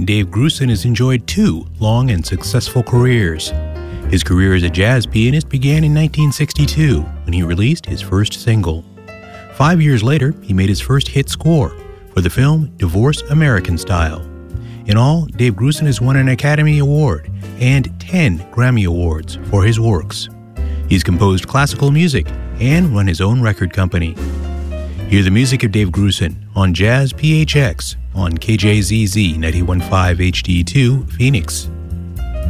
Dave Grusin has enjoyed two long and successful careers. His career as a jazz pianist began in 1962 when he released his first single. 5 years later, he made his first hit score for the film Divorce American Style. In all, Dave Grusin has won an Academy Award and 10 Grammy Awards for his works. He's composed classical music and run his own record company. Hear the music of Dave Grusin on Jazz PHX on KJZZ 91.5 HD2 Phoenix.